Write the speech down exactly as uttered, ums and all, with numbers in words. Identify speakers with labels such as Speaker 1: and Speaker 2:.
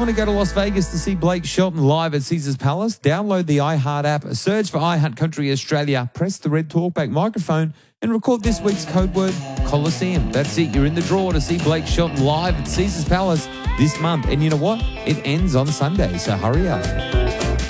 Speaker 1: want to go to Las Vegas to see Blake Shelton live at Caesars Palace? Download the iHeart app, search for iHeart Country Australia, press the red talkback microphone, and record this week's code word, Coliseum. That's it. You're in the draw to see Blake Shelton live at Caesars Palace this month. And you know what? It ends on Sunday, so hurry up.